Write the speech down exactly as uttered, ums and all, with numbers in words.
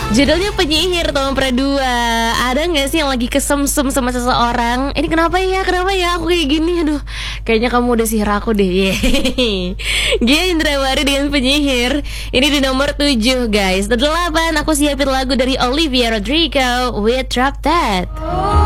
Judulnya Penyihir tahun dua. Ada gak sih yang lagi kesem-sem sama seseorang? Ini kenapa ya, kenapa ya aku kayak gini? Aduh, kayaknya kamu udah sihir aku deh. Yeay. Gia Indrawari dengan Penyihir. Ini di nomor tujuh guys. Delapan, aku siapin lagu dari Olivia Rodrigo with Drop That.